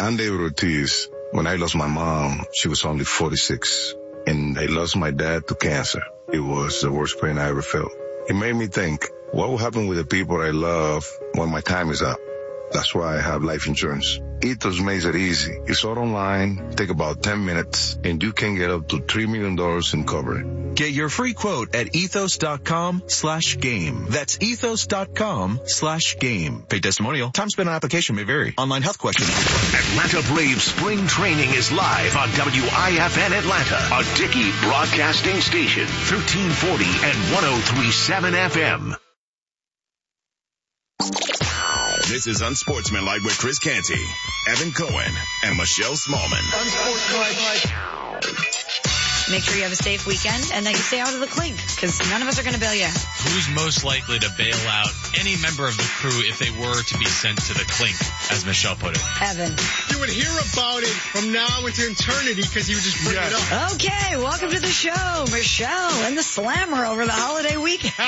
I'm David Ortiz. When I lost my mom, she was only 46. And I lost my dad to cancer. It was the worst pain I ever felt. It made me think, what will happen with the people I love when my time is up? That's why I have life insurance. Ethos makes it easy. It's all online, take about 10 minutes, and you can get up to $3 million in coverage. Get your free quote at ethos.com/game. That's ethos.com/game. Pay testimonial. Time spent on application may vary. Online health questions. Atlanta Braves spring training is live on WIFN Atlanta, a Dickey broadcasting station, 1340 and 103.7 FM. This is Unsportsmanlike with Chris Canty, Evan Cohen, and Michelle Smallman. Unsportsmanlike. Make sure you have a safe weekend and that you stay out of the clink, because none of us are going to bail you out. Who's most likely to bail out any member of the crew if they were to be sent to the clink, as Michelle put it? Evan. You would hear about it from now into eternity because you would just bring it up. Okay, welcome to the show, Michelle and the Slammer over the holiday weekend.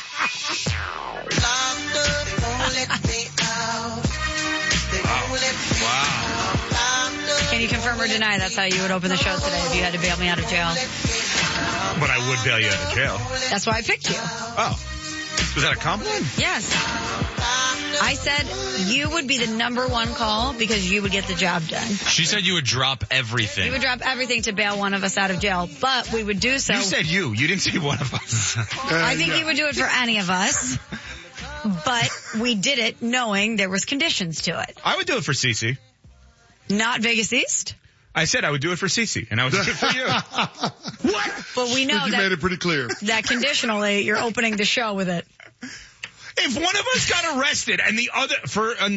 Wow. Can you confirm or deny that's how you would open the show today if you had to bail me out of jail? But I would bail you out of jail. That's why I picked you. Oh. Was that a compliment? Yes. I said you would be the number one call because you would get the job done. She said you would drop everything. You would drop everything to bail one of us out of jail, but we would do so. You said you. You didn't say one of us. I think you would do it for any of us. But we did it knowing there was conditions to it. I would do it for Cece. Not Vegas East? I said I would do it for Cece, and I would do it for you. What? But we know you that made it pretty clear. That conditionally, you're opening the show with it. If one of us got arrested and the other for a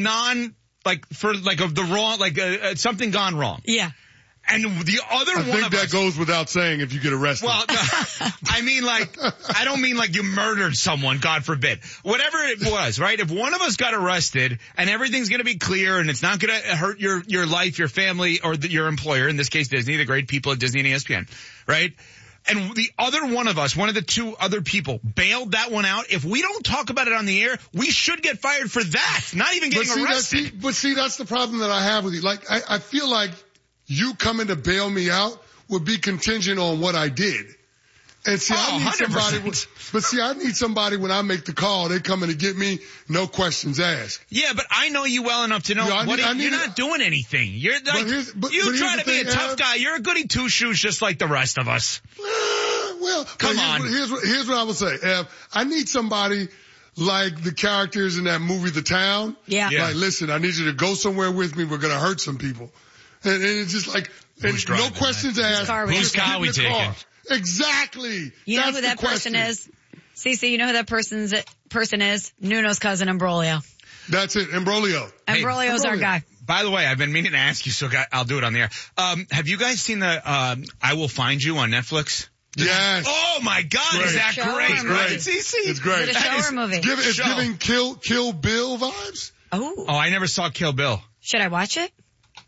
something gone wrong. Yeah. And the other I think that goes without saying if you get arrested. Well, I mean I don't mean like you murdered someone, God forbid. Whatever it was, right? If one of us got arrested and everything's going to be clear and it's not going to hurt your life, your family, or your employer, in this case Disney, the great people at Disney and ESPN, right? And the other one of us, one of the two other people, bailed that one out. If we don't talk about it on the air, we should get fired for that, not even getting arrested. But that's the problem that I have with you. Like, I feel like you coming to bail me out would be contingent on what I did. And see, I need 100%. I need somebody when I make the call, they coming to get me, no questions asked. Yeah, but I know you well enough to know you're not doing anything. You're like, you try to be a tough guy. You're a goody two shoes just like the rest of us. Well, come on. Here's what I would say. I need somebody like the characters in that movie, The Town. Yeah. Like, listen, I need you to go somewhere with me. We're going to hurt some people. And it's just like, no questions asked. Whose car we taking? Exactly. You know who that person is? Cece, you know who that person is? Nuno's cousin, Imbrogno. That's it, Imbrogno. Imbrogno's our guy. By the way, I've been meaning to ask you, so I'll do it on the air. Have you guys seen the I Will Find You on Netflix? Yes. Oh my God, is that great? Right, Cece? It's great. Is it a show or a movie? It's giving Kill Bill vibes. Oh, I never saw Kill Bill. Should I watch it?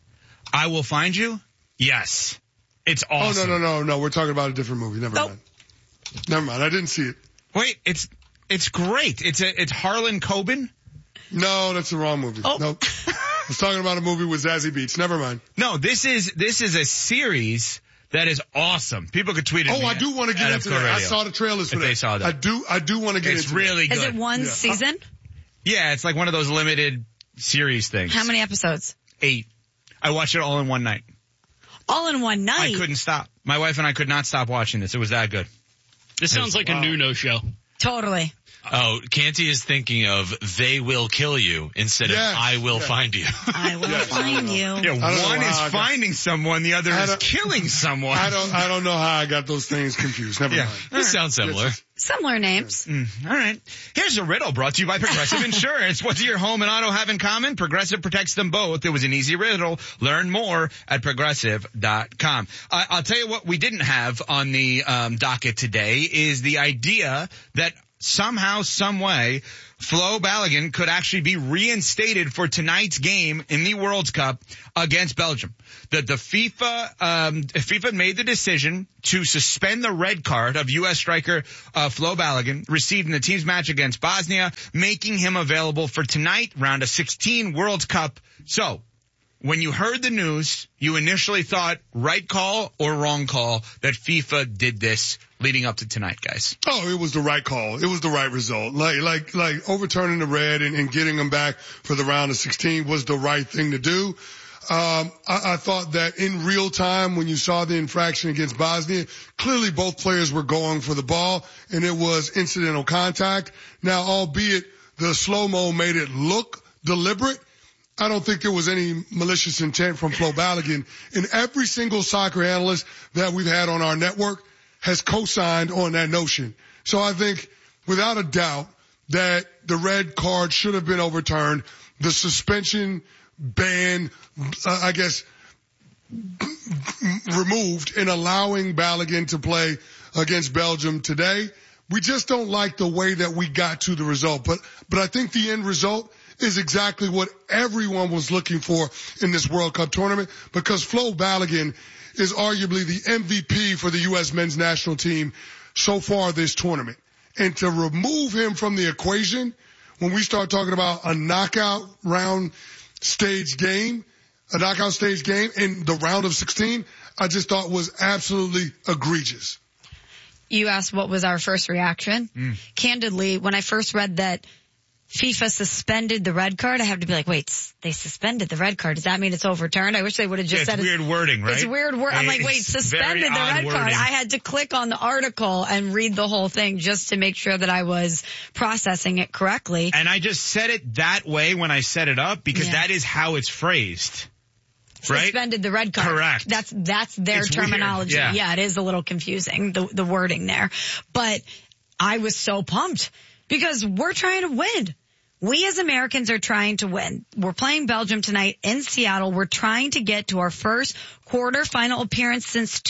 I Will Find You? Yes. It's awesome. Oh, no. We're talking about a different movie. Never mind. I didn't see it. Wait, it's great. It's Harlan Coben? No, that's the wrong movie. Oh. Nope. I was talking about a movie with Zazie Beetz. Never mind. No, this is a series that is awesome. People could tweet it. Oh, I do want to get into that. I saw the trailers for that. They saw that. I do want to get into it. It's really good. Is it one season? Yeah, it's like one of those limited series things. How many episodes? 8. I watched it all in one night. All in one night? I couldn't stop. My wife and I could not stop watching this. It was that good. This sounds like a Nuno show. Totally. Oh, Canty is thinking of They Will Kill You instead of I Will Find You. I will find you. Yeah, one is finding someone, the other is killing someone. I don't know how I got those things confused. Never mind. They sound similar. Similar names. All right. Here's a riddle brought to you by Progressive Insurance. What do your home and auto have in common? Progressive protects them both. It was an easy riddle. Learn more at Progressive.com. I'll tell you what we didn't have on the docket today is the idea that somehow, some way, Flo Balogun could actually be reinstated for tonight's game in the World Cup against Belgium. The FIFA made the decision to suspend the red card of U.S. striker Flo Balogun, received in the team's match against Bosnia, making him available for tonight, round of 16 World Cup. So, when you heard the news, you initially thought right call or wrong call that FIFA did this leading up to tonight, guys? Oh, it was the right call. It was the right result. Like overturning the red and getting them back for the round of 16 was the right thing to do. I thought that in real time when you saw the infraction against Bosnia, clearly both players were going for the ball and it was incidental contact. Now, albeit the slow-mo made it look deliberate, I don't think there was any malicious intent from Flo Balogun. And every single soccer analyst that we've had on our network has co-signed on that notion. So I think without a doubt that the red card should have been overturned. The suspension ban, removed in allowing Balogun to play against Belgium today. We just don't like the way that we got to the result. But I think the end result is exactly what everyone was looking for in this World Cup tournament, because Flo Balogun is arguably the MVP for the U.S. men's national team so far this tournament. And to remove him from the equation when we start talking about a knockout stage game in the round of 16, I just thought was absolutely egregious. You asked what was our first reaction. Candidly, when I first read that FIFA suspended the red card, I have to be like, wait, they suspended the red card. Does that mean it's overturned? I wish they would have just said it's weird wording, right? It's weird word. I'm like, wait, suspended the red card. I had to click on the article and read the whole thing just to make sure that I was processing it correctly. And I just said it that way when I set it up because that is how it's phrased. Right? Suspended the red card. Correct. That's their terminology. Yeah, it is a little confusing, the wording there. But I was so pumped because we're trying to win. We as Americans are trying to win. We're playing Belgium tonight in Seattle. We're trying to get to our first quarterfinal appearance since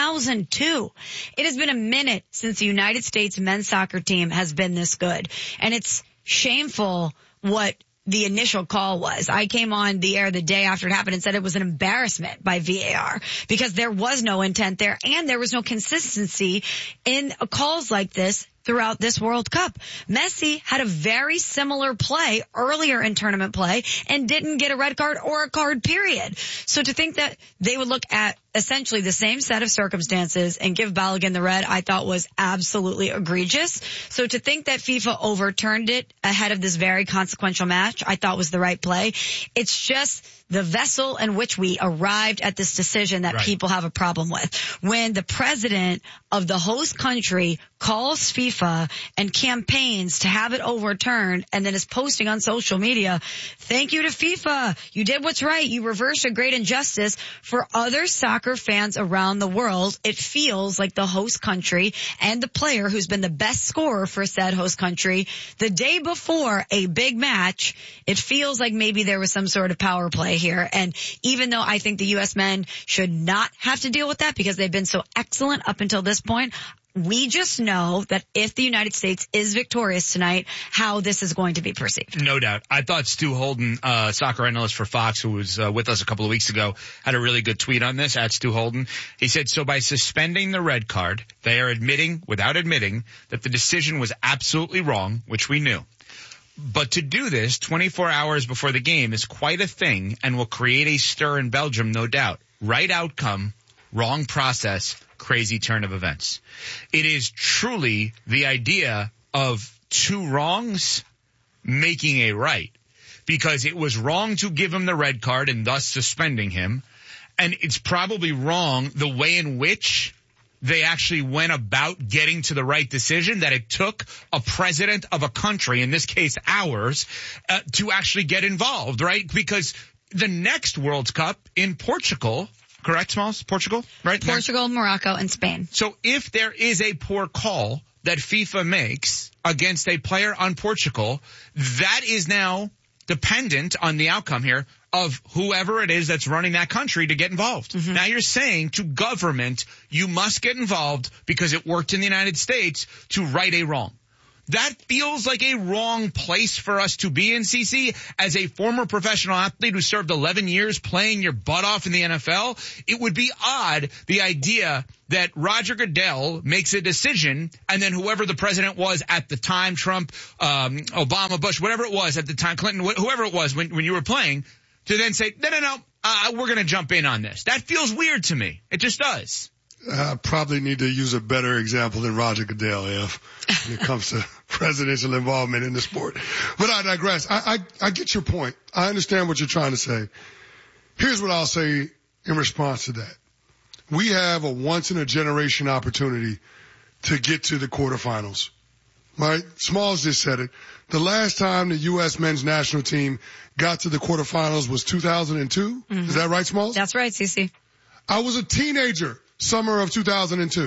2002. It has been a minute since the United States men's soccer team has been this good. And it's shameful what the initial call was. I came on the air the day after it happened and said it was an embarrassment by VAR because there was no intent there and there was no consistency in calls like this throughout this World Cup. Messi had a very similar play earlier in tournament play and didn't get a red card or a card, period. So to think that they would look at essentially the same set of circumstances and give Balogun the red, I thought was absolutely egregious. So to think that FIFA overturned it ahead of this very consequential match, I thought was the right play. It's just the vessel in which we arrived at this decision that people have a problem with. When the president of the host country calls FIFA and campaigns to have it overturned and then is posting on social media, thank you to FIFA. You did what's right. You reversed a great injustice. For other soccer fans around the world, it feels like the host country and the player who's been the best scorer for said host country the day before a big match, it feels like maybe there was some sort of power play here. And even though I think the U.S. men should not have to deal with that because they've been so excellent up until this point, we just know that if the United States is victorious tonight, how this is going to be perceived. No doubt. I thought Stu Holden, soccer analyst for Fox, who was with us a couple of weeks ago, had a really good tweet on this, at Stu Holden. He said, so by suspending the red card, they are admitting, without admitting, that the decision was absolutely wrong, which we knew. But to do this 24 hours before the game is quite a thing and will create a stir in Belgium, no doubt. Right outcome, wrong process, crazy turn of events. It is truly the idea of two wrongs making a right, because it was wrong to give him the red card and thus suspending him. And it's probably wrong the way in which they actually went about getting to the right decision, that it took a president of a country, in this case ours, to actually get involved, right? Because the next World Cup in Portugal, correct, Smalls? Portugal, right? Portugal, Morocco, and Spain. So if there is a poor call that FIFA makes against a player on Portugal, that is now dependent on the outcome here of whoever it is that's running that country to get involved. Mm-hmm. Now you're saying to government, you must get involved because it worked in the United States to right a wrong. That feels like a wrong place for us to be in, CC. As a former professional athlete who served 11 years playing your butt off in the NFL, it would be odd, the idea that Roger Goodell makes a decision and then whoever the president was at the time, Trump, Obama, Bush, whatever it was at the time, Clinton, whoever it was when you were playing, to then say, no, we're going to jump in on this. That feels weird to me. It just does. Probably need to use a better example than Roger Goodell, when it comes to presidential involvement in the sport. But I digress. I get your point. I understand what you're trying to say. Here's what I'll say in response to that. We have a once-in-a-generation opportunity to get to the quarterfinals. Right? Smalls just said it. The last time the U.S. men's national team got to the quarterfinals was 2002. Mm-hmm. Is that right, Smalls? That's right, CC. I was a teenager summer of 2002.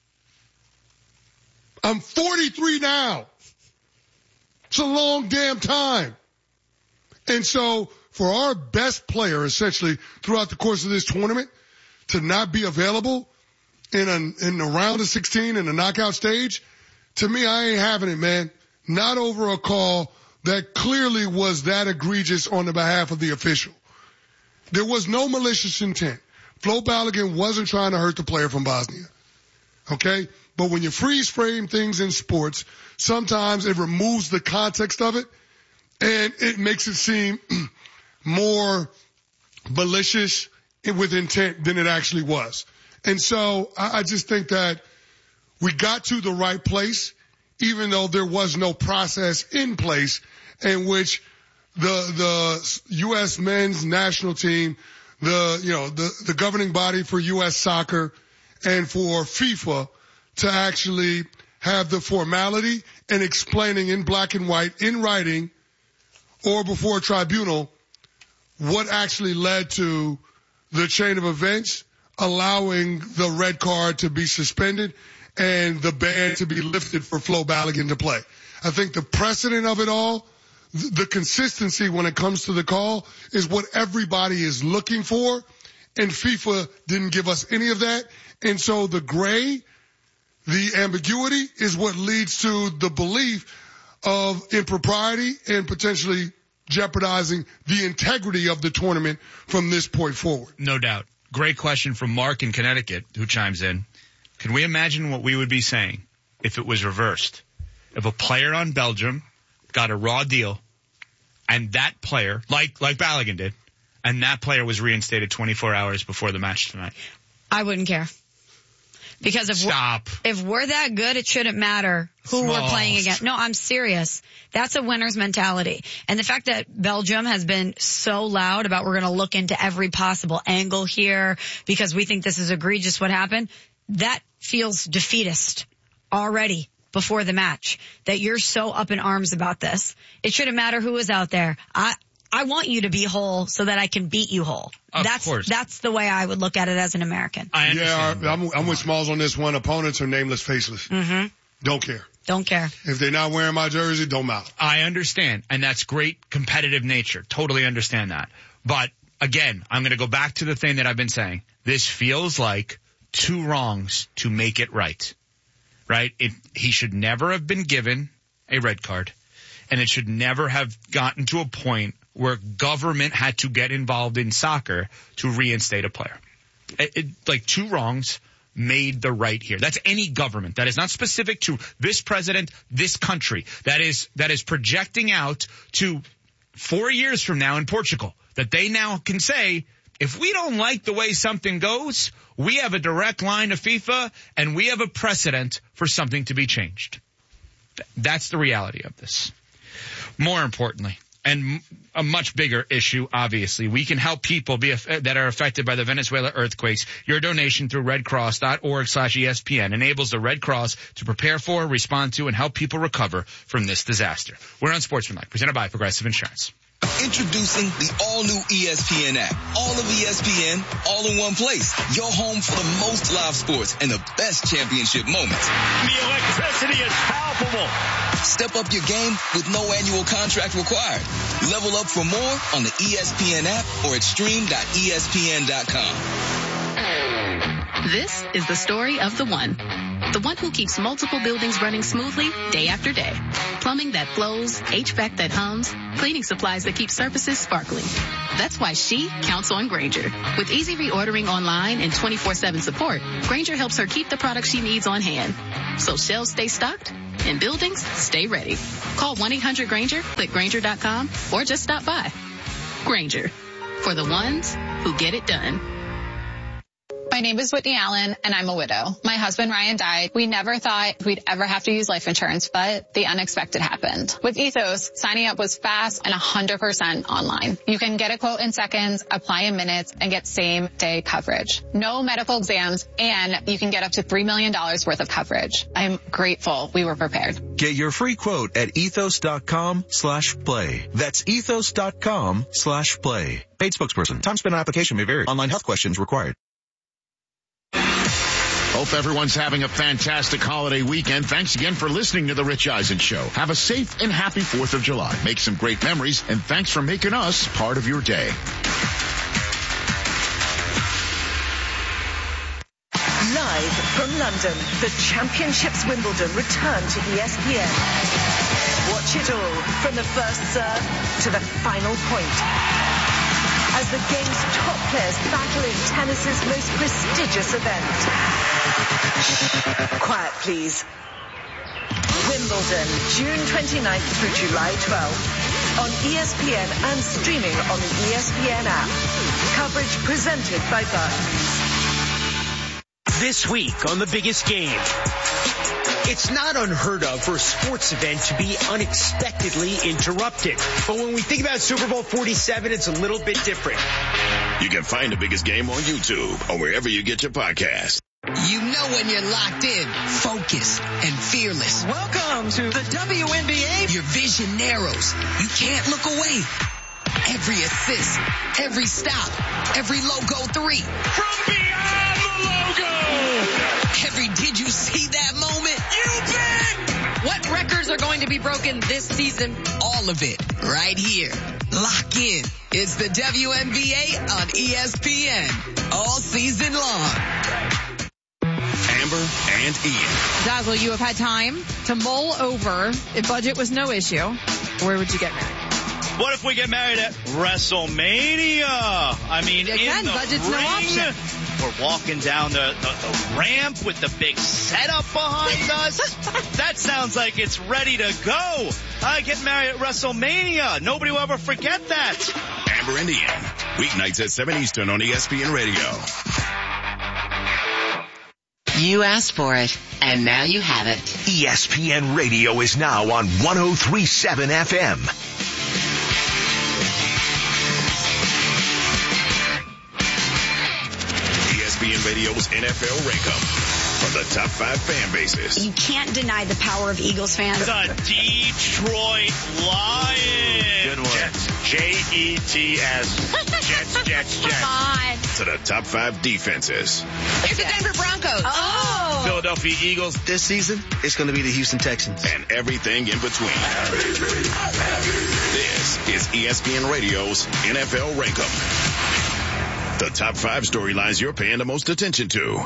I'm 43 now. It's a long damn time. And so for our best player, essentially, throughout the course of this tournament, to not be available in the round of 16 in the knockout stage, to me, I ain't having it, man. Not over a call that clearly was that egregious on the behalf of the official. There was no malicious intent. Flo Balogun wasn't trying to hurt the player from Bosnia. Okay? But when you freeze frame things in sports, sometimes it removes the context of it and it makes it seem more malicious with intent than it actually was. And so I just think that we got to the right place, even though there was no process in place in which the U.S. men's national team, the governing body for U.S. soccer and for FIFA to actually have the formality and explaining in black and white, in writing, or before a tribunal, what actually led to the chain of events, allowing the red card to be suspended and the ban to be lifted for Flo Balogun to play. I think the precedent of it all, the consistency when it comes to the call, is what everybody is looking for, and FIFA didn't give us any of that. And so the gray, the ambiguity, is what leads to the belief of impropriety and potentially jeopardizing the integrity of the tournament from this point forward. No doubt. Great question from Mark in Connecticut, who chimes in. Can we imagine what we would be saying if it was reversed? If a player on Belgium got a raw deal and that player, like Balogun did, and that player was reinstated 24 hours before the match tonight? I wouldn't care. Because if we're that good, it shouldn't matter who we're playing against. No, I'm serious. That's a winner's mentality. And the fact that Belgium has been so loud about we're going to look into every possible angle here because we think this is egregious what happened, that feels defeatist already before the match, that you're so up in arms about this. It shouldn't matter who is out there. I want you to be whole so that I can beat you whole. Of course. That's the way I would look at it as an American. I understand. Yeah, I'm with Smalls on this one. Opponents are nameless, faceless. Mm-hmm. Don't care. Don't care. If they're not wearing my jersey, don't matter. I understand. And that's great competitive nature. Totally understand that. But again, I'm going to go back to the thing that I've been saying. This feels like two wrongs to make it right. Right? He should never have been given a red card. And it should never have gotten to a point where government had to get involved in soccer to reinstate a player. Like two wrongs made the right here. That's any government. That is not specific to this president, this country. That is projecting out to 4 years from now in Portugal. That they now can say, if we don't like the way something goes, we have a direct line to FIFA and we have a precedent for something to be changed. That's the reality of this. More importantly, and a much bigger issue, obviously, we can help people that are affected by the Venezuela earthquakes. Your donation through redcross.org/ESPN enables the Red Cross to prepare for, respond to, and help people recover from this disaster. We're on Sportsmanlike, presented by Progressive Insurance. Introducing the all-new ESPN app. All of ESPN, all in one place. Your home for the most live sports and the best championship moments. The electricity is palpable. Step up your game with no annual contract required. Level up for more on the ESPN app or at stream.espn.com. This is the story of the one who keeps multiple buildings running smoothly day after day. Plumbing that flows, HVAC that hums, cleaning supplies that keep surfaces sparkling. That's why she counts on Grainger. With easy reordering online and 24/7 support, Grainger helps her keep the products she needs on hand. So shelves stay stocked and buildings stay ready. Call 1-800-GRAINGER, click Grainger.com, or just stop by. Grainger, for the ones who get it done. My name is Whitney Allen, and I'm a widow. My husband, Ryan, died. We never thought we'd ever have to use life insurance, but the unexpected happened. With Ethos, signing up was fast and 100% online. You can get a quote in seconds, apply in minutes, and get same-day coverage. No medical exams, and you can get up to $3 million worth of coverage. I'm grateful we were prepared. Get your free quote at ethos.com/play. That's ethos.com/play. Paid spokesperson. Time spent on application may vary. Online health questions required. Hope everyone's having a fantastic holiday weekend. Thanks again for listening to The Rich Eisen Show. Have a safe and happy 4th of July. Make some great memories, and thanks for making us part of your day. Live from London, the Championships Wimbledon return to ESPN. Watch it all from the first serve to the final point, as the game's top players battle in tennis's most prestigious event. Quiet, please. Wimbledon, June 29th through July 12th. On ESPN and streaming on the ESPN app. Coverage presented by Barclays. This week on The Biggest Game. It's not unheard of for a sports event to be unexpectedly interrupted. But when we think about Super Bowl 47, it's a little bit different. You can find The Biggest Game on YouTube or wherever you get your podcasts. You know when you're locked in, focused, and fearless. Welcome to the WNBA. Your vision narrows. You can't look away. Every assist, every stop, every logo 3. From beyond the logo. Every did you see that moment? You bet. What records are going to be broken this season? All of it right here. Lock in. It's the WNBA on ESPN all season long. Amber and Ian. Dazzle, you have had time to mull over. If budget was no issue, where would you get married? What if we get married at WrestleMania? I mean, Again, budget's no option. We're walking down the ramp with the big setup behind us. That sounds like it's ready to go. I get married at WrestleMania. Nobody will ever forget that. Amber and Ian. Weeknights at 7 Eastern on ESPN Radio. You asked for it, and now you have it. ESPN Radio is now on 103.7 FM. ESPN Radio's NFL Rankup from the top 5 fan bases. You can't deny the power of Eagles fans. The Detroit Lions. Good one. Jets. Jets. Jets. Come on. To the top 5 defenses. It's the Denver Broncos. Oh. Philadelphia Eagles. This season, it's going to be the Houston Texans. And everything in between. This is ESPN Radio's NFL Rankup. The top 5 storylines you're paying the most attention to.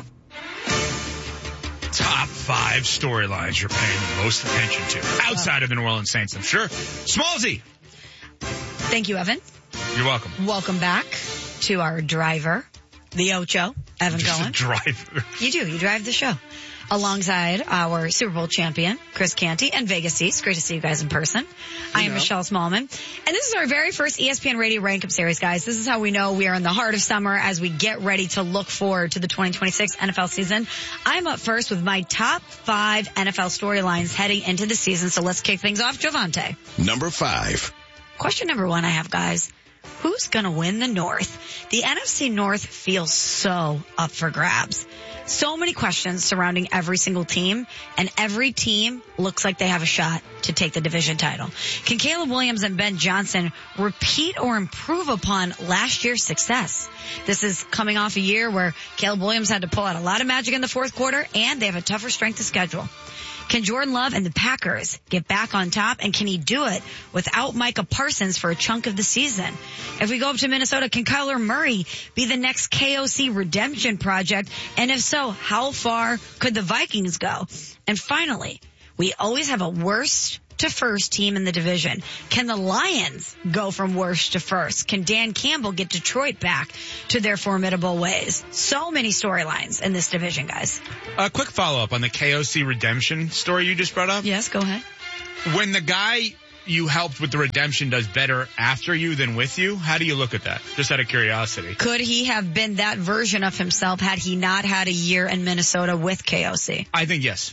Top 5 storylines you're paying the most attention to. Outside of the New Orleans Saints, I'm sure. Smallsy. Thank you, Evan. You're welcome. Welcome back to our driver, the Ocho, Evan Cohen. Driver. You do. You drive the show. Alongside our Super Bowl champion, Chris Canty, and Vegas East. Great to see you guys in person. I am Michelle Smallman. And this is our very first ESPN Radio Rank-Up Series, guys. This is how we know we are in the heart of summer as we get ready to look forward to the 2026 NFL season. I'm up first with my top 5 NFL storylines heading into the season. So let's kick things off. Javante. Number 5. Question number 1 I have, guys. Who's going to win the North? The NFC North feels so up for grabs. So many questions surrounding every single team, and every team looks like they have a shot to take the division title. Can Caleb Williams and Ben Johnson repeat or improve upon last year's success? This is coming off a year where Caleb Williams had to pull out a lot of magic in the fourth quarter, and they have a tougher strength of schedule. Can Jordan Love and the Packers get back on top, and can he do it without Micah Parsons for a chunk of the season? If we go up to Minnesota, can Kyler Murray be the next KOC redemption project? And if so, how far could the Vikings go? And finally, we always have a worst to first team in the division. Can the Lions go from worst to first? Can Dan Campbell get Detroit back to their formidable ways? So many storylines in this division, guys. A quick follow-up on the KOC redemption story you just brought up. Yes, go ahead. When the guy you helped with the redemption does better after you than with you? How do you look at that? Just out of curiosity. Could he have been that version of himself had he not had a year in Minnesota with KOC? I think yes.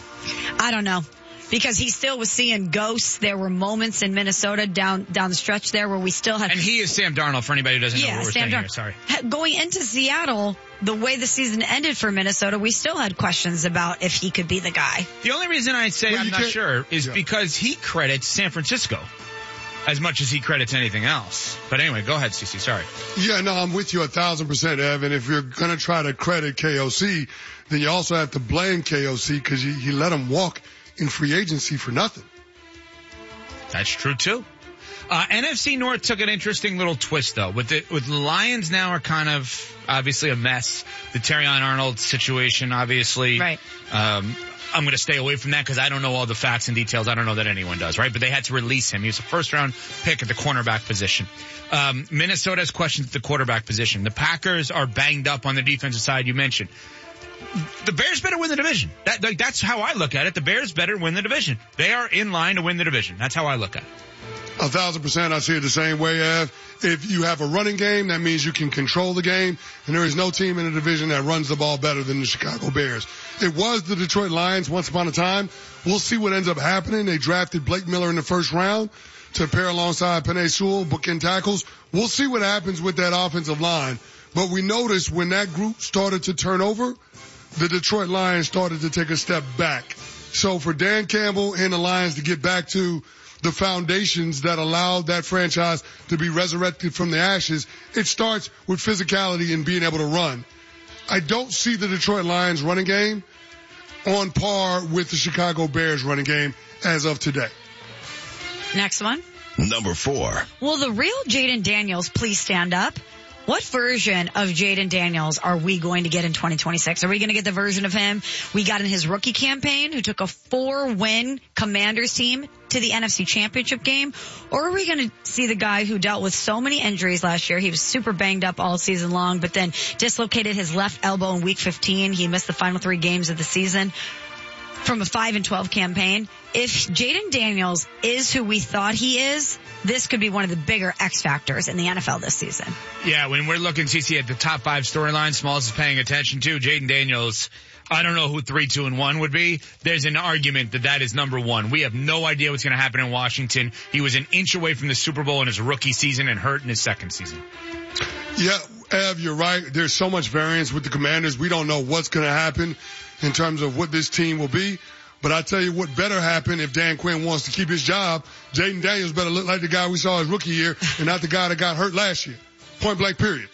I don't know. Because he still was seeing ghosts. There were moments in Minnesota down the stretch there where we still had... And he is Sam Darnold, for anybody who doesn't know what we're saying here. Sorry. Going into Seattle, the way the season ended for Minnesota, we still had questions about if he could be the guy. The only reason I say I'm not sure is because he credits San Francisco as much as he credits anything else. But anyway, go ahead, CC. Sorry. Yeah, no, I'm with you 1,000%, Evan. If you're going to try to credit KOC, then you also have to blame KOC because he let him walk in free agency for nothing. That's true too. NFC North took an interesting little twist though. With the Lions now are kind of obviously a mess. The Terrion Arnold situation, obviously. Right. I'm going to stay away from that because I don't know all the facts and details. I don't know that anyone does, right? But they had to release him. He was a first-round pick at the cornerback position. Minnesota has questions at the quarterback position. The Packers are banged up on the defensive side, you mentioned. The Bears better win the division. That's how I look at it. The Bears better win the division. They are in line to win the division. That's how I look at it. 1,000%. I see it the same way, Ev. If you have a running game, that means you can control the game, and there is no team in the division that runs the ball better than the Chicago Bears. It was the Detroit Lions once upon a time. We'll see what ends up happening. They drafted Blake Miller in the first round to pair alongside Penei Sewell, bookend tackles. We'll see what happens with that offensive line. But we noticed when that group started to turn over, the Detroit Lions started to take a step back. So for Dan Campbell and the Lions to get back to the foundations that allowed that franchise to be resurrected from the ashes, it starts with physicality and being able to run. I don't see the Detroit Lions running game on par with the Chicago Bears running game as of today. Next one. Number 4. Will the real Jaden Daniels please stand up? What version of Jaden Daniels are we going to get in 2026? Are we going to get the version of him we got in his rookie campaign, who took a 4-win Commanders team to the NFC Championship game? Or are we going to see the guy who dealt with so many injuries last year? He was super banged up all season long, but then dislocated his left elbow in week 15. He missed the final 3 games of the season from a 5-12 campaign. If Jaden Daniels is who we thought he is, this could be one of the bigger X factors in the NFL this season. Yeah, when we're looking, CC, at the top 5 storylines Smalls is paying attention to, Jaden Daniels, I don't know who 3, 2, and 1 would be. There's an argument that is number 1. We have no idea what's going to happen in Washington. He was an inch away from the Super Bowl in his rookie season and hurt in his second season. Yeah, Ev, you're right. There's so much variance with the Commanders. We don't know what's going to happen in terms of what this team will be. But I tell you what better happen if Dan Quinn wants to keep his job. Jaden Daniels better look like the guy we saw his rookie year and not the guy that got hurt last year. Point blank, period.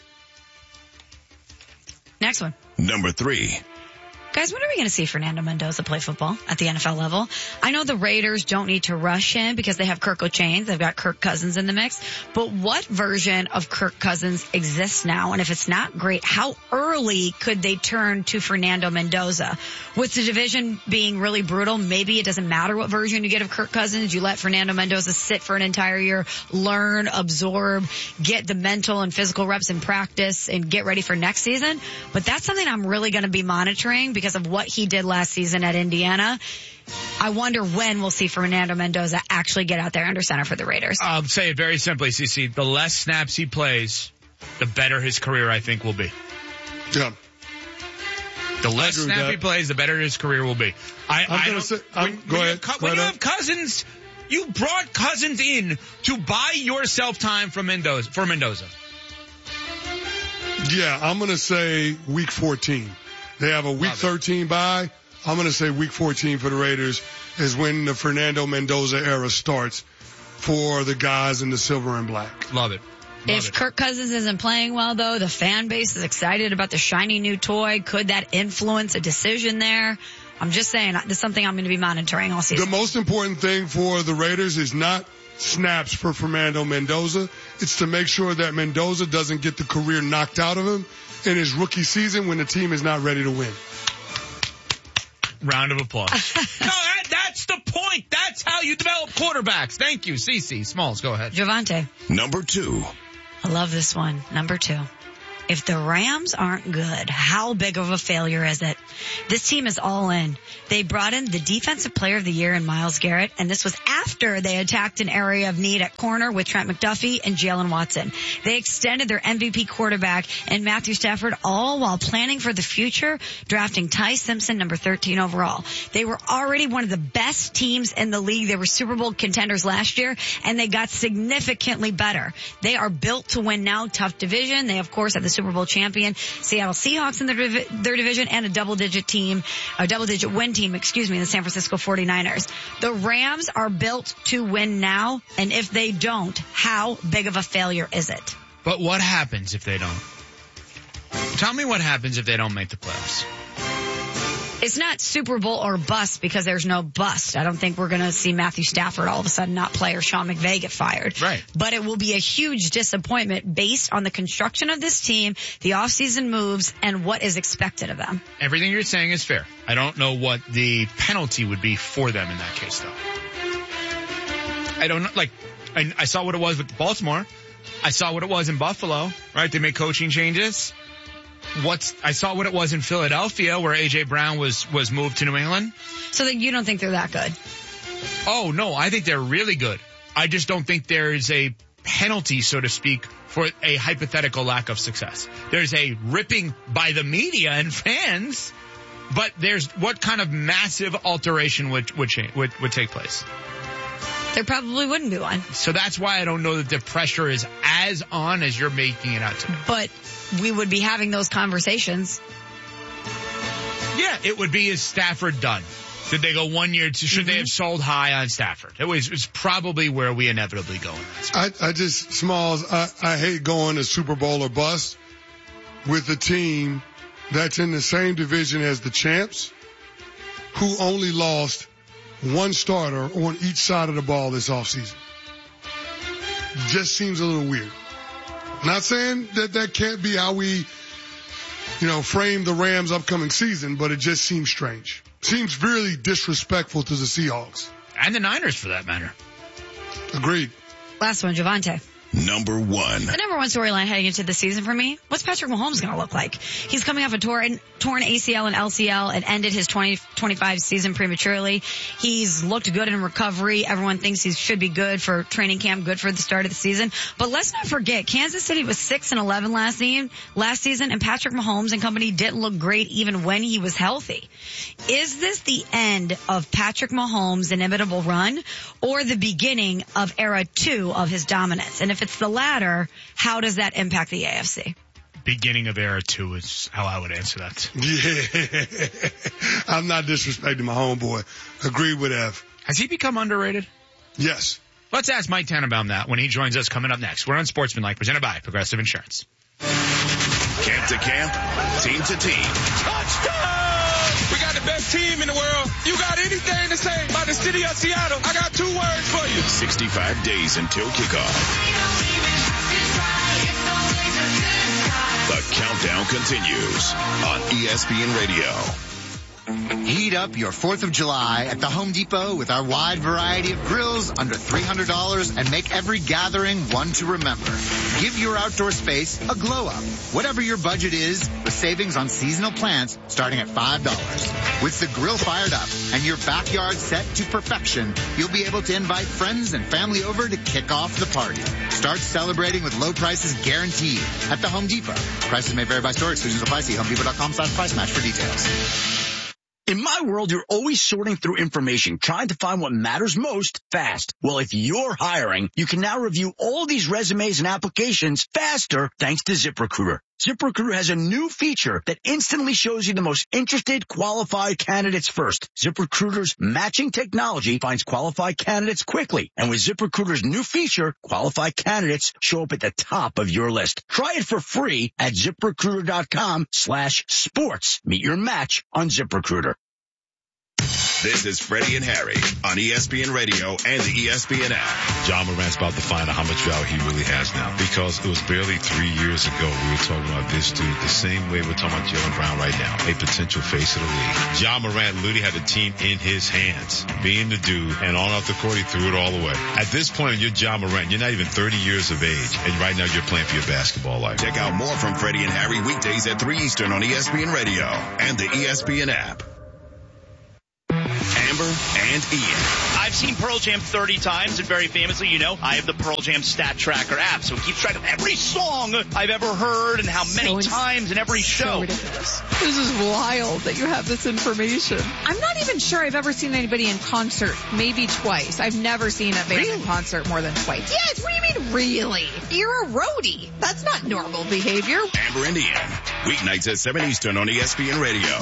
Next one. Number 3. Guys, when are we going to see Fernando Mendoza play football at the NFL level? I know the Raiders don't need to rush him because they have Kirk O'Chain. They've got Kirk Cousins in the mix. But what version of Kirk Cousins exists now? And if it's not great, how early could they turn to Fernando Mendoza? With the division being really brutal, maybe it doesn't matter what version you get of Kirk Cousins. You let Fernando Mendoza sit for an entire year, learn, absorb, get the mental and physical reps in practice, and get ready for next season. But that's something I'm really going to be monitoring because of what he did last season at Indiana. I wonder when we'll see Fernando Mendoza actually get out there under center for the Raiders. I'll say it very simply, CC. The less snaps he plays, the better his career, I think, will be. Yeah. The less snap he plays, the better his career will be. Go ahead. When you have Cousins, you brought Cousins in to buy yourself time for Mendoza. Yeah, I'm going to say week 14. They have a week 13 bye. I'm going to say week 14 for the Raiders is when the Fernando Mendoza era starts for the guys in the silver and black. Love it. If Kirk Cousins isn't playing well, though, the fan base is excited about the shiny new toy. Could that influence a decision there? I'm just saying, this is something I'm going to be monitoring all season. The most important thing for the Raiders is not snaps for Fernando Mendoza. It's to make sure that Mendoza doesn't get the career knocked out of him in his rookie season when the team is not ready to win. Round of applause. No, that's the point. That's how you develop quarterbacks. Thank you, CC. Smalls, go ahead. Javante. Number 2. I love this one. Number 2. If the Rams aren't good, how big of a failure is it? This team is all in. They brought in the Defensive Player of the Year in Myles Garrett, and this was after they attacked an area of need at corner with Trent McDuffie and Jalen Watson. They extended their MVP quarterback and Matthew Stafford, all while planning for the future, drafting Ty Simpson, number 13 overall. They were already one of the best teams in the league. They were Super Bowl contenders last year, and they got significantly better. They are built to win now. Tough division. They, of course, have the Super Bowl champion Seattle Seahawks in their division, and a double-digit win team, the San Francisco 49ers. The Rams are built to win now, and if they don't, how big of a failure is it? But what happens if they don't? Tell me what happens if they don't make the playoffs. It's not Super Bowl or bust because there's no bust. I don't think we're going to see Matthew Stafford all of a sudden not play or Sean McVay get fired. Right. But it will be a huge disappointment based on the construction of this team, the offseason moves, and what is expected of them. Everything you're saying is fair. I don't know what the penalty would be for them in that case, though. I don't know. Like, I saw what it was with Baltimore. I saw what it was in Buffalo, right? They made coaching changes. I saw what it was in Philadelphia where A.J. Brown was moved to New England. So you don't think they're that good? Oh, no, I think they're really good. I just don't think there is a penalty, so to speak, for a hypothetical lack of success. There's a ripping by the media and fans, but there's what kind of massive alteration would take place? There probably wouldn't be one. So that's why I don't know that the pressure is as on as you're making it out to be. But we would be having those conversations. Yeah, it would be, is Stafford done? Did they go 1 year? Should they have sold high on Stafford? It's probably where we inevitably go. Smalls, I hate going to Super Bowl or bust with a team that's in the same division as the champs, who only lost one starter on each side of the ball this offseason. Just seems a little weird. Not saying that can't be how we, frame the Rams' upcoming season, but it just seems strange. Seems really disrespectful to the Seahawks. And the Niners, for that matter. Agreed. Last one, Javante. Number one. The number one storyline heading into the season for me, what's Patrick Mahomes going to look like? He's coming off a torn ACL and LCL and ended his 2025 season prematurely. He's looked good in recovery. Everyone thinks he should be good for training camp, good for the start of the season. But let's not forget, Kansas City was 6-11 last season, and Patrick Mahomes and company didn't look great even when he was healthy. Is this the end of Patrick Mahomes' inimitable run, or the beginning of era 2 of his dominance? And if it's the latter, how does that impact the AFC? Beginning of era 2 is how I would answer that. Yeah. I'm not disrespecting my homeboy. Agree with Ev. Has he become underrated? Yes. Let's ask Mike Tannenbaum that when he joins us coming up next. We're on Sportsmanlike, presented by Progressive Insurance. Camp to camp, team to team. Touchdown! We got the best team in the world. You got anything to say about the city of Seattle? I got 2 words for you. 65 days until kickoff. The countdown continues on ESPN Radio. Heat up your 4th of July at the Home Depot with our wide variety of grills under $300 and make every gathering one to remember. Give your outdoor space a glow up. Whatever your budget is, with savings on seasonal plants starting at $5. With the grill fired up and your backyard set to perfection, you'll be able to invite friends and family over to kick off the party. Start celebrating with low prices guaranteed at the Home Depot. Prices may vary by store. Exclusions apply. See HomeDepot.com/price match for details. In my world, you're always sorting through information, trying to find what matters most fast. Well, if you're hiring, you can now review all these resumes and applications faster thanks to ZipRecruiter. ZipRecruiter has a new feature that instantly shows you the most interested, qualified candidates first. ZipRecruiter's matching technology finds qualified candidates quickly. And with ZipRecruiter's new feature, qualified candidates show up at the top of your list. Try it for free at ZipRecruiter.com/sports. Meet your match on ZipRecruiter. This is Freddie and Harry on ESPN Radio and the ESPN app. Ja Morant's about to find out how much value he really has now, because it was barely 3 years ago we were talking about this dude the same way we're talking about Jaylen Brown right now, a potential face of the league. Ja Morant literally had the team in his hands, being the dude, and on off the court he threw it all away. At this point, you're Ja Morant. You're not even 30 years of age, and right now you're playing for your basketball life. Check out more from Freddie and Harry weekdays at 3 Eastern on ESPN Radio and the ESPN app. Amber and Ian. I've seen Pearl Jam 30 times, and very famously, you know, I have the Pearl Jam Stat Tracker app, so it keeps track of every song I've ever heard and how many times in every show. So ridiculous. This is wild that you have this information. I'm not even sure I've ever seen anybody in concert, maybe twice. I've never seen a band in concert more than twice. Yes, what do you mean really? You're a roadie. That's not normal behavior. Amber and Ian, weeknights at 7 Eastern on ESPN Radio.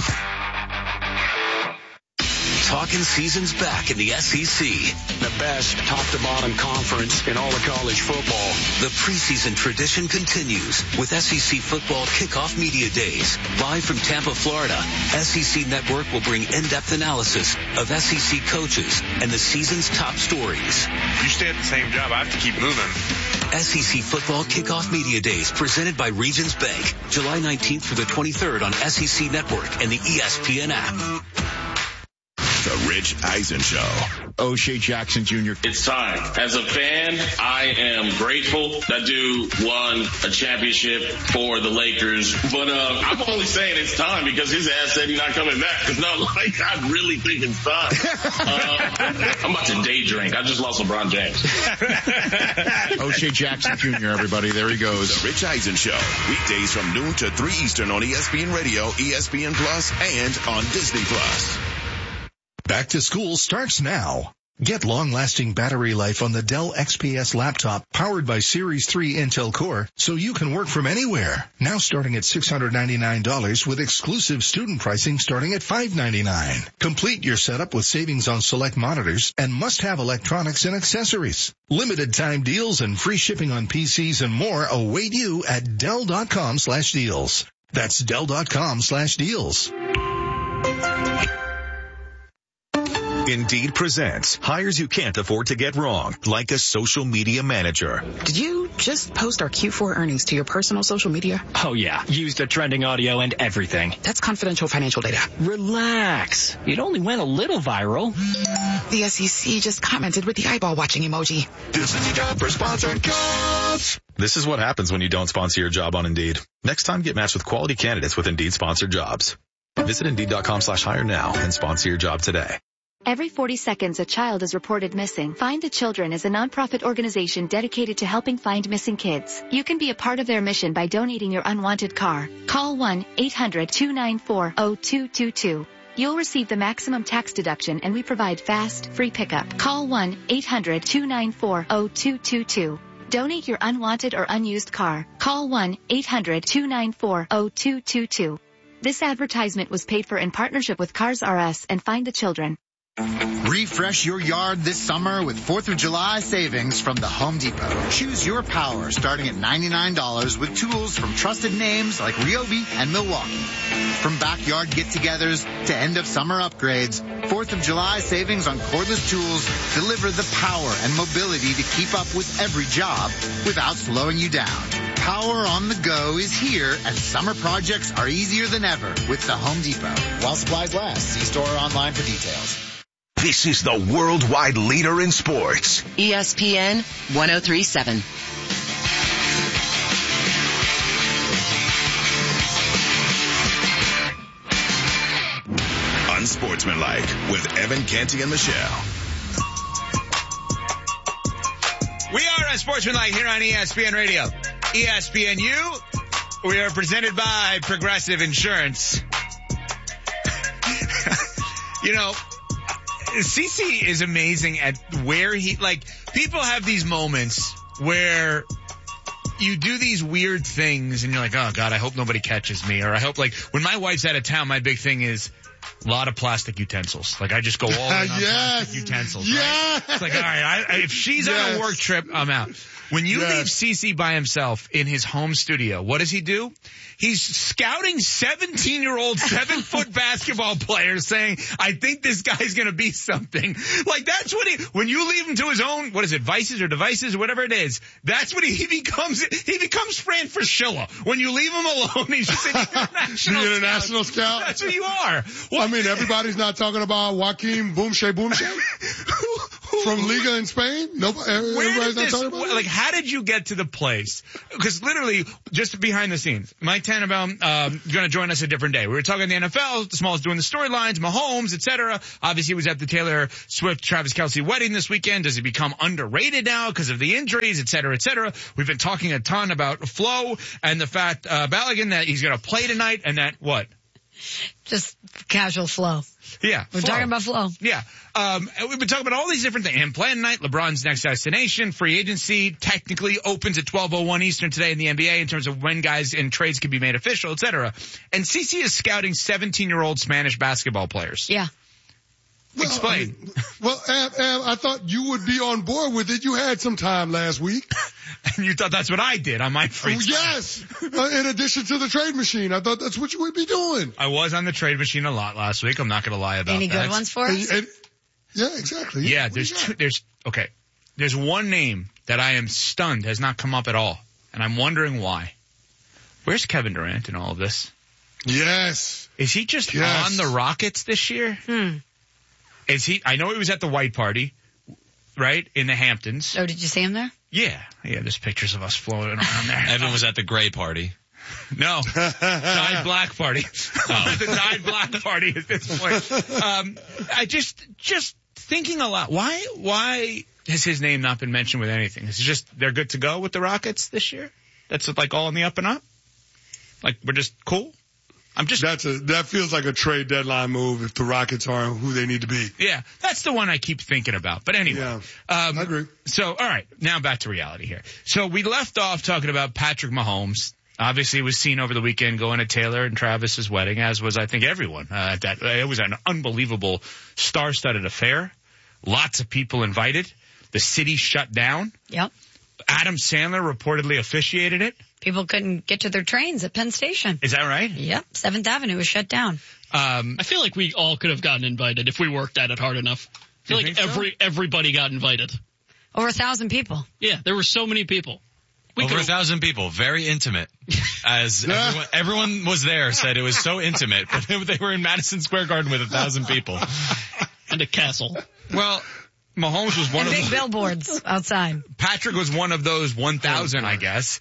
Talking season's back in the SEC. The best top-to-bottom conference in all of college football. The preseason tradition continues with SEC Football Kickoff Media Days. Live from Tampa, Florida, SEC Network will bring in-depth analysis of SEC coaches and the season's top stories. You stay at the same job, I have to keep moving. SEC Football Kickoff Media Days presented by Regions Bank. July 19th through the 23rd on SEC Network and the ESPN app. The Rich Eisen Show. O'Shea Jackson Jr. It's time. As a fan, I am grateful that dude won a championship for the Lakers. But I'm only saying it's time because his ass said he's not coming back. It's not like I really think it's time. I'm about to day drink. I just lost LeBron James. O'Shea Jackson Jr., everybody. There he goes. The Rich Eisen Show. Weekdays from noon to 3 Eastern on ESPN Radio, ESPN Plus, and on Disney Plus. Back to school starts now. Get long-lasting battery life on the Dell XPS laptop powered by Series 3 Intel Core so you can work from anywhere. Now starting at $699 with exclusive student pricing starting at $599. Complete your setup with savings on select monitors and must-have electronics and accessories. Limited time deals and free shipping on PCs and more await you at Dell.com/deals. That's Dell.com/deals. Indeed presents hires you can't afford to get wrong, like a social media manager. Did you just post our Q4 earnings to your personal social media? Oh yeah, used the trending audio and everything. That's confidential financial data. Relax. It only went a little viral. The SEC just commented with the eyeball watching emoji. This is your job for sponsored jobs. This is what happens when you don't sponsor your job on Indeed. Next time, get matched with quality candidates with Indeed sponsored jobs. Visit Indeed.com/hire now and sponsor your job today. Every 40 seconds, a child is reported missing. Find the Children is a nonprofit organization dedicated to helping find missing kids. You can be a part of their mission by donating your unwanted car. Call 1-800-294-0222. You'll receive the maximum tax deduction and we provide fast, free pickup. Call 1-800-294-0222. Donate your unwanted or unused car. Call 1-800-294-0222. This advertisement was paid for in partnership with Cars R Us and Find the Children. Refresh your yard this summer with 4th of July savings from the Home Depot. Choose your power starting at $99 with tools from trusted names like Ryobi and Milwaukee. From backyard get-togethers to end-of-summer upgrades, 4th of July savings on cordless tools deliver the power and mobility to keep up with every job without slowing you down. Power on the go is here, and summer projects are easier than ever with the Home Depot. While supplies last, see store or online for details. This is the worldwide leader in sports. ESPN 103.7. Unsportsmanlike with Evan Canty and Michelle. We are Unsportsmanlike here on ESPN Radio. ESPNU. We are presented by Progressive Insurance. You know, CeCe is amazing at where people have these moments where you do these weird things and you're like, oh God, I hope nobody catches me. Or I hope when my wife's out of town, my big thing is, A lot of plastic utensils. Like I just go all in on plastic utensils. Right? It's like, all right, if she's on a work trip, I'm out. When you leave CC by himself in his home studio, what does he do? He's scouting 17-year-old 7-foot basketball players saying, I think this guy's going to be something. Like that's what when you leave him to his own, what is it, vices or devices or whatever it is, that's what he becomes Fran Fraschilla. When you leave him alone, he's just an international scout. That's who you are. I mean, everybody's not talking about Joaquin Boomshay from Liga in Spain? Everybody's not talking about it? Like, how did you get to the place? Because literally, just behind the scenes, Mike Tannenbaum going to join us a different day. We were talking the NFL, the Small's doing the storylines, Mahomes, etc. Obviously, he was at the Taylor Swift, Travis Kelce wedding this weekend. Does he become underrated now because of the injuries, etc., etc.? We've been talking a ton about Flo and the fact, Balogun, that he's going to play tonight and that what? Just casual flow. Yeah. We're talking about flow. Yeah. We've been talking about all these different things. Him playing tonight, LeBron's next destination, free agency technically opens at 12:01 Eastern today in the NBA in terms of when guys and trades can be made official, etc. And CC is scouting 17-year-old Spanish basketball players. Yeah. Explain. I thought you would be on board with it. You had some time last week. And you thought that's what I did on my free time. Yes. In addition to the trade machine. I thought that's what you would be doing. I was on the trade machine a lot last week. I'm not going to lie about that. Any good ones for us? Yeah, exactly. Yeah, there's one name that I am stunned has not come up at all. And I'm wondering why. Where's Kevin Durant in all of this? Yes. Is he just on the Rockets this year? Is he? I know he was at the white party, right, in the Hamptons. Oh, did you see him there? Yeah, there's pictures of us floating around there. Evan was at the gray party. No, dyed black party. The dyed black party at this point. I just thinking a lot. Why has his name not been mentioned with anything? Is it just they're good to go with the Rockets this year? That's like all in the up and up? Like we're just cool? That feels like a trade deadline move if the Rockets aren't who they need to be. Yeah, that's the one I keep thinking about. But anyway. I agree. So, all right, now back to reality here. So we left off talking about Patrick Mahomes. Obviously, was seen over the weekend going to Taylor and Travis's wedding, as was, I think, everyone. It was an unbelievable star-studded affair. Lots of people invited. The city shut down. Yep. Adam Sandler reportedly officiated it. People couldn't get to their trains at Penn Station. Is that right? Yep. 7th Avenue was shut down. I feel like we all could have gotten invited if we worked at it hard enough. I feel like everybody got invited. Over 1,000 people. Yeah, there were so many people. Over 1,000 people. Very intimate. As everyone was there said it was so intimate, but they were in Madison Square Garden with 1,000 people. And a castle. Well, Mahomes was one of big billboards outside. Patrick was one of those 1,000, I guess.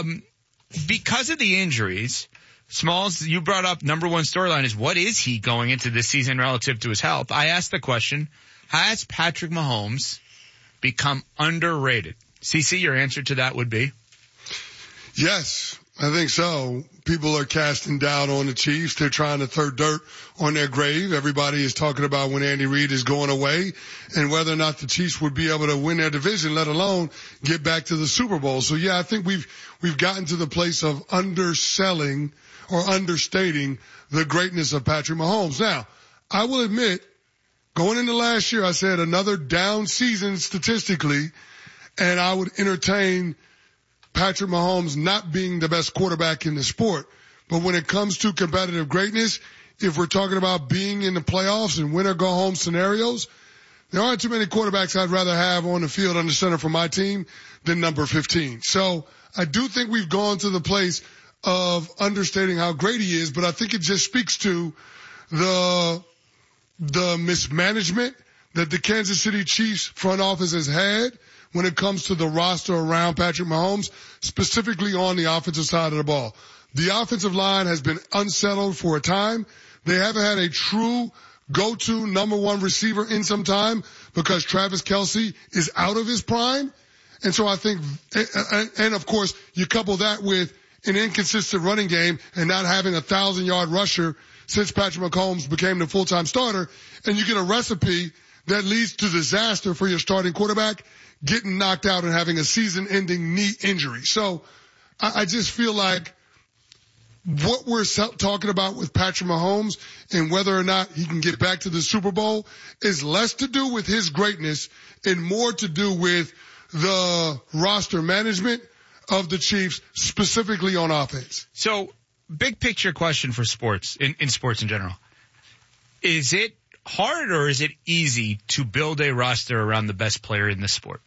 Because of the injuries, Smalls, you brought up number one storyline is what is he going into this season relative to his health? I asked the question, has Patrick Mahomes become underrated? CC, your answer to that would be? Yes, I think so. People are casting doubt on the Chiefs. They're trying to throw dirt on their grave. Everybody is talking about when Andy Reid is going away and whether or not the Chiefs would be able to win their division, let alone get back to the Super Bowl. So yeah, I think we've gotten to the place of underselling or understating the greatness of Patrick Mahomes. Now, I will admit, going into last year, I said another down season statistically, and I would entertain Patrick Mahomes not being the best quarterback in the sport. But when it comes to competitive greatness, if we're talking about being in the playoffs and win or go home scenarios, there aren't too many quarterbacks I'd rather have on the field under center for my team than number 15. So I do think we've gone to the place of understating how great he is, but I think it just speaks to the mismanagement that the Kansas City Chiefs front office has had when it comes to the roster around Patrick Mahomes, specifically on the offensive side of the ball. The offensive line has been unsettled for a time. They haven't had a true go-to number one receiver in some time because Travis Kelce is out of his prime. And so I think, and of course, you couple that with an inconsistent running game and not having a 1,000-yard rusher since Patrick Mahomes became the full-time starter, and you get a recipe that leads to disaster for your starting quarterback getting knocked out and having a season-ending knee injury. So I just feel like what we're talking about with Patrick Mahomes and whether or not he can get back to the Super Bowl is less to do with his greatness and more to do with the roster management of the Chiefs, specifically on offense. So, big picture question for sports, in sports in general. Is it hard or is it easy to build a roster around the best player in the sport?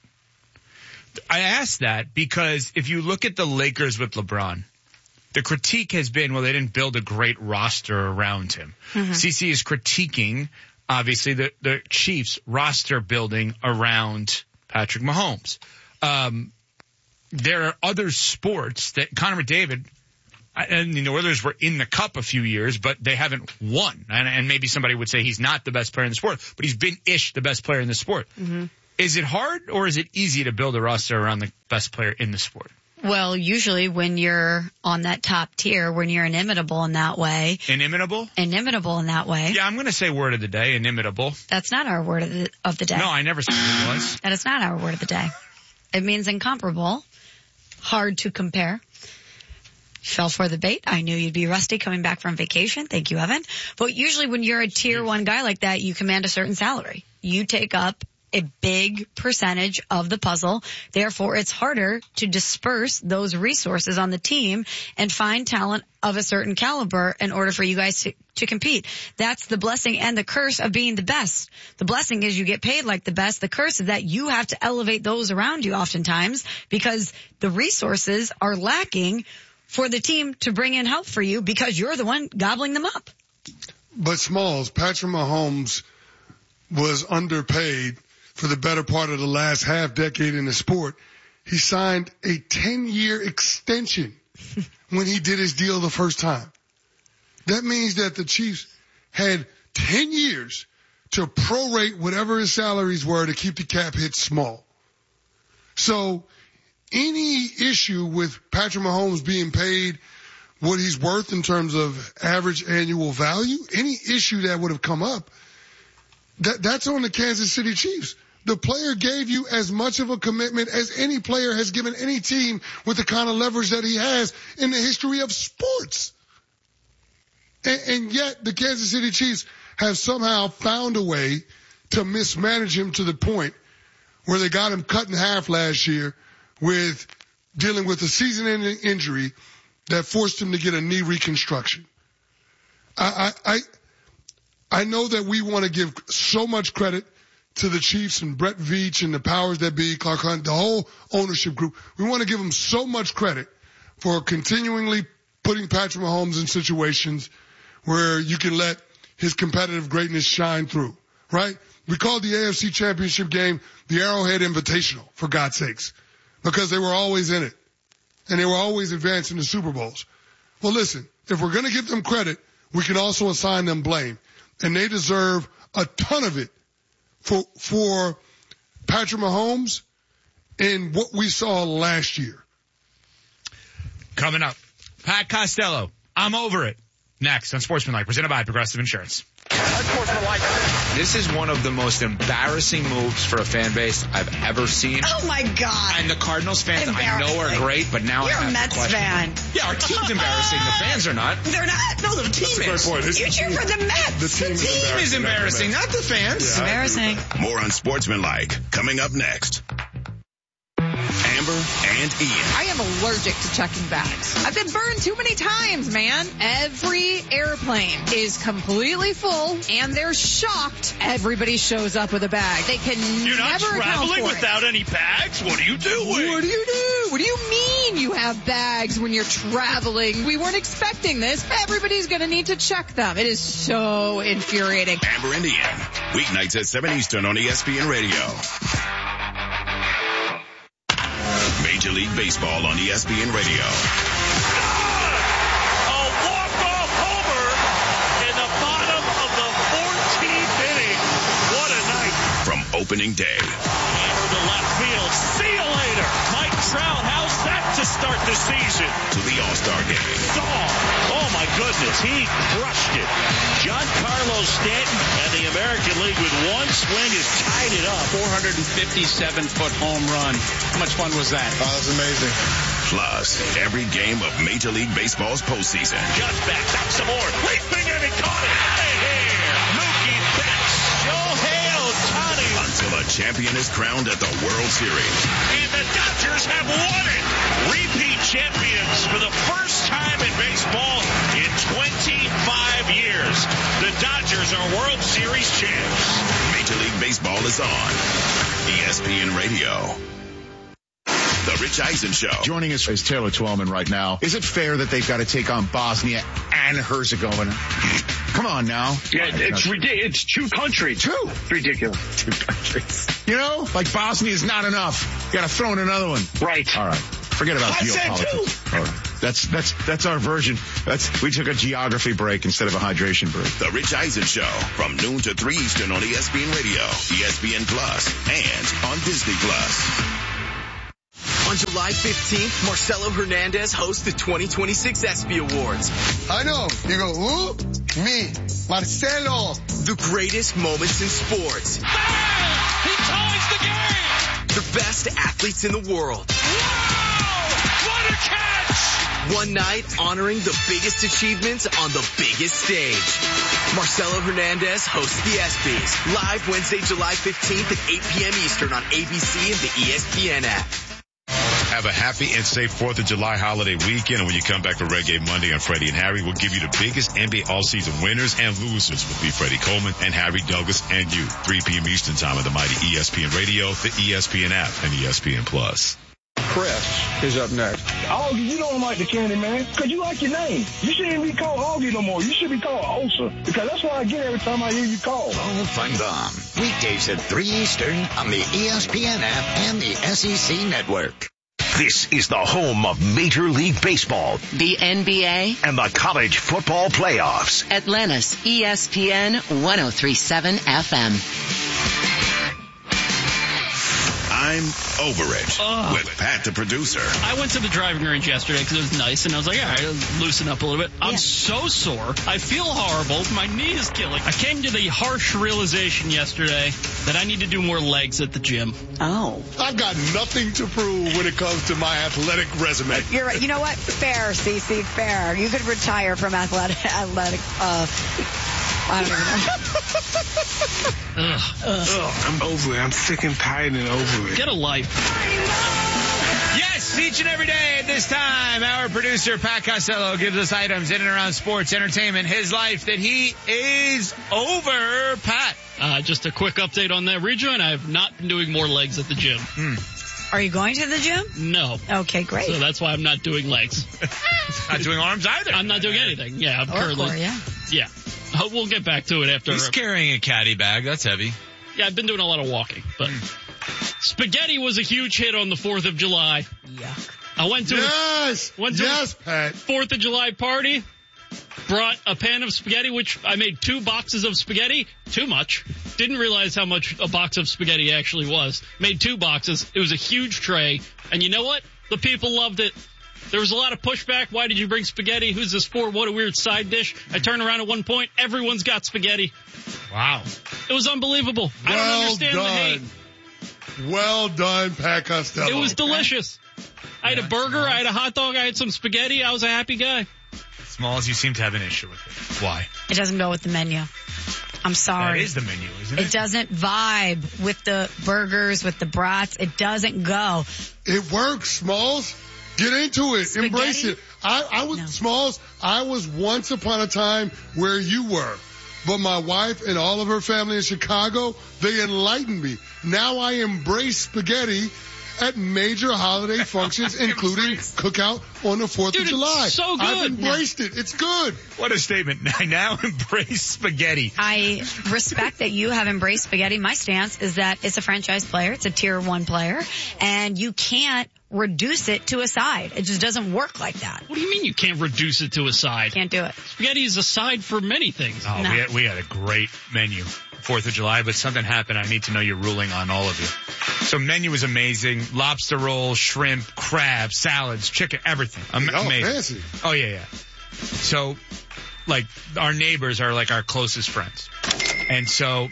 I ask that because if you look at the Lakers with LeBron, the critique has been, well, they didn't build a great roster around him. Mm-hmm. CC is critiquing, obviously, the Chiefs roster building around Patrick Mahomes. There are other sports that Connor McDavid and the Oilers were in the cup a few years, but they haven't won. And maybe somebody would say he's not the best player in the sport, but he's been-ish the best player in the sport. Mm-hmm. Is it hard or is it easy to build a roster around the best player in the sport? Well, usually when you're on that top tier, when you're inimitable in that way. Inimitable? Inimitable in that way. Yeah, I'm going to say word of the day, inimitable. That's not our word of the day. No, I never said it was. That is not our word of the day. It means incomparable, hard to compare. Fell for the bait. I knew you'd be rusty coming back from vacation. Thank you, Evan. But usually when you're a tier one guy like that, you command a certain salary. You take up a big percentage of the puzzle. Therefore, it's harder to disperse those resources on the team and find talent of a certain caliber in order for you guys to compete. That's the blessing and the curse of being the best. The blessing is you get paid like the best. The curse is that you have to elevate those around you oftentimes because the resources are lacking for the team to bring in help for you because you're the one gobbling them up. But Smalls, Patrick Mahomes was underpaid for the better part of the last half decade in the sport. He signed a 10-year extension when he did his deal the first time. That means that the Chiefs had 10 years to prorate whatever his salaries were to keep the cap hit small. So any issue with Patrick Mahomes being paid what he's worth in terms of average annual value, any issue that would have come up, that's on the Kansas City Chiefs. The player gave you as much of a commitment as any player has given any team with the kind of leverage that he has in the history of sports. And yet the Kansas City Chiefs have somehow found a way to mismanage him to the point where they got him cut in half last year with dealing with a season-ending injury that forced him to get a knee reconstruction. I know that we want to give so much credit to the Chiefs and Brett Veach and the powers that be, Clark Hunt, the whole ownership group. We want to give them so much credit for continually putting Patrick Mahomes in situations where you can let his competitive greatness shine through, right? We called the AFC Championship game the Arrowhead Invitational, for God's sakes, because they were always in it and they were always advancing the Super Bowls. Well, listen, if we're going to give them credit, we can also assign them blame, and they deserve a ton of it for Patrick Mahomes and what we saw last year. Coming up, Pat Costello, I'm over it. Next on Sportsmanlike, presented by Progressive Insurance. This is one of the most embarrassing moves for a fan base I've ever seen. Oh my God. And the Cardinals fans I know are great, but now You're I have a Mets fan. Yeah, our team's embarrassing. The fans are not. They're not. No, the team is. You cheer for the Mets. The team is embarrassing, not the fans. It's embarrassing. More on Sportsmanlike coming up next. Amber and Ian. I am allergic to checking bags. I've been burned too many times, man. Every airplane is completely full, and they're shocked everybody shows up with a bag. They can You're not never account traveling for without any bags? What are you doing? What do you do? What do you mean you have bags when you're traveling? We weren't expecting this. Everybody's going to need to check them. It is so infuriating. Amber and Ian. Weeknights at 7 Eastern on ESPN Radio. Major League Baseball on ESPN Radio. A walk-off homer in the bottom of the 14th inning. What a night. From opening day. Hammer to left field. See you later. Mike Trout, how's that to start the season? To the All-Star game. Oh my goodness, he crushed it. Giancarlo Stanton and the American League with one swing has tied it up. 457-foot home run. How much fun was that? Oh, that was amazing. Plus, every game of Major League Baseball's postseason. Judge backs out some more. Leaping in and caught it. Mookie Betts. Shohei Ohtani. Until a champion is crowned at the World Series. And the Dodgers have won it. Repeat champions for the first time in baseball in 25 years. The Dodgers are World Series champs. Major League Baseball is on ESPN Radio. The Rich Eisen Show. Joining us is Taylor Twellman right now. Is it fair that they've got to take on Bosnia and Herzegovina? Come on now. Yeah, it's ridiculous. It's two countries. Two? Ridiculous. Two countries. You know, like Bosnia is not enough. You got to throw in another one. Right. All right. Forget about geopolitics. All right. That's our version. We took a geography break instead of a hydration break. The Rich Eisen Show from noon to 3 Eastern on ESPN Radio, ESPN Plus, and on Disney Plus. On July 15th, Marcelo Hernandez hosts the 2026 ESPY Awards. I know. You go, who? Me, Marcelo. The greatest moments in sports. Bang! He ties the game! The best athletes in the world. Wow! What a catch! One night honoring the biggest achievements on the biggest stage. Marcelo Hernandez hosts the ESPYs. Live Wednesday, July 15th at 8 p.m. Eastern on ABC and the ESPN app. Have a happy and safe 4th of July holiday weekend. And when you come back for Reggae Monday on Freddie and Harry, we'll give you the biggest NBA all-season winners and losers with me, Freddie Coleman, and Harry Douglas and you. 3 p.m. Eastern time on the mighty ESPN Radio, the ESPN app, and ESPN Plus. Chris is up next. Augie, you don't like the candy, man, because you like your name. You shouldn't be called Augie no more. You should be called Osa, because that's what I get every time I hear you call. Paul Feinbaum, weekdays at 3 Eastern on the ESPN app and the SEC Network. This is the home of Major League Baseball, the NBA, and the college football playoffs. Atlanta's ESPN 103.7 FM. I'm over it with Pat, the producer. I went to the driving range yesterday because it was nice, and I was like, all right, I'll loosen up a little bit. I'm so sore. I feel horrible. My knee is killing. I came to the harsh realization yesterday that I need to do more legs at the gym. Oh. I've got nothing to prove when it comes to my athletic resume. You're right. You know what? Fair, Cece, fair. You could retire from athletic, I don't even know. I'm over it. I'm sick and tired and over it. Get a life. Yes, each and every day at this time, our producer, Pat Costello, gives us items in and around sports, entertainment, his life that he is over. Pat. Just a quick update on that rejoin. I have not been doing more legs at the gym. Are you going to the gym? No. Okay, great. So that's why I'm not doing legs. Not doing arms either. I'm not doing anything. Yeah, I'm currently. Core, yeah. We'll get back to it after. He's carrying a caddy bag. That's heavy. Yeah, I've been doing a lot of walking, but spaghetti was a huge hit on the 4th of July. Yuck. I went to a Pat. 4th of July party, brought a pan of spaghetti, which I made 2 boxes of spaghetti. Too much. Didn't realize how much a box of spaghetti actually was. Made 2 boxes. It was a huge tray. And you know what? The people loved it. There was a lot of pushback. Why did you bring spaghetti? Who's this for? What a weird side dish. I turned around at one point. Everyone's got spaghetti. Wow. It was unbelievable. I don't understand the hate. Well done, Pat Costello. It was delicious. I had a burger. I had a hot dog. I had some spaghetti. I was a happy guy. Smalls, you seem to have an issue with it. Why? It doesn't go with the menu. I'm sorry. That is the menu, isn't it? It doesn't vibe with the burgers, with the brats. It doesn't go. It works, Smalls. Get into it. Spaghetti? Embrace it. Smalls, I was once upon a time where you were. But my wife and all of her family in Chicago, they enlightened me. Now I embrace spaghetti at major holiday functions, including cookout on the 4th of July. It's so good. I've embraced it. It's good. What a statement. I now embrace spaghetti. I respect that you have embraced spaghetti. My stance is that it's a franchise player. It's a tier 1 player. And you can't reduce it to a side. It just doesn't work like that. What do you mean you can't reduce it to a side? Can't do it. Spaghetti is a side for many things. Oh, no. we had a great menu. 4th of July, but something happened. I need to know your ruling on all of you. So menu was amazing. Lobster roll, shrimp, crab, salads, chicken, everything. Amazing. Fancy. Oh, yeah. So, like, our neighbors are like our closest friends. And so,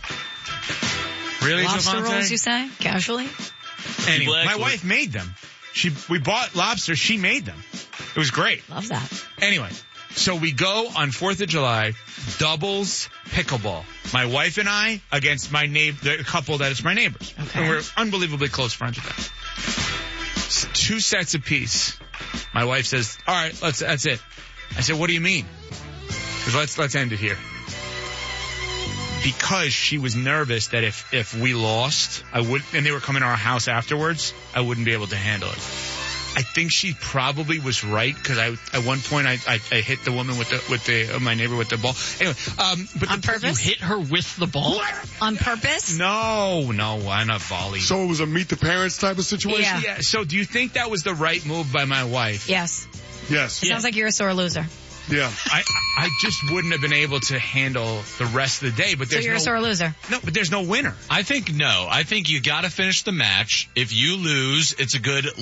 really, Lobster Javante? rolls, you say? Casually? Anyway, my wife made them. We bought lobster. She made them. It was great. Love that. Anyway, so we go on 4th of July, doubles pickleball. My wife and I against the couple that is my neighbors. Okay. And we're unbelievably close friends with them. 2 sets apiece. My wife says, all right, that's it. I said, what do you mean? She goes, let's end it here. Because she was nervous that if we lost, and they were coming to our house afterwards, I wouldn't be able to handle it. I think she probably was right because at one point I hit the woman with my neighbor with the ball. Anyway, but on purpose? You hit her with the ball? What? On purpose? No, on a volley. So it was a meet the parents type of situation? Yeah. So do you think that was the right move by my wife? Yes. Yes. It sounds like you're a sore loser. Yeah. I just wouldn't have been able to handle the rest of the day. But so you're a sore loser. No, but there's no winner. I think you got to finish the match. If you lose, it's a good